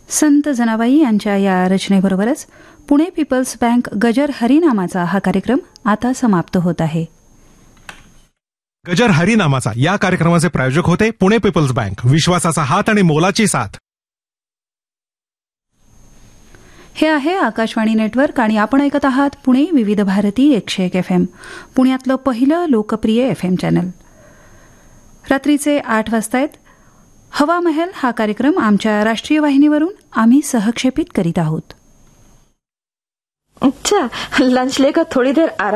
संत जनाबाई यांच्या या रचनेबरोबरच Pune people's bank गजर हरिनामाचा हा कार्यक्रम आता समाप्त होत आहे. गजर हरिनामाचा या कार्यक्रमाचे प्रायोजक होते पुणे पीपल्स बँक. विश्वासाचा हात आणि मोलाची साथ. हे आहे आकाशवाणी नेटवर्क आणि आपण ऐकत आहात पुणे विविध भारती 101 FM, पुण्यातलं पहिलं लोकप्रिय FM चॅनल. रात्रीचे 8 वाजतायत. हवा महल हा कार्यक्रम आमच्या राष्ट्रीय वाहिनीवरून आम्ही सहक्षेपित करीत आहोत. अच्छा, लंच लेकर थोड़ी देर आराम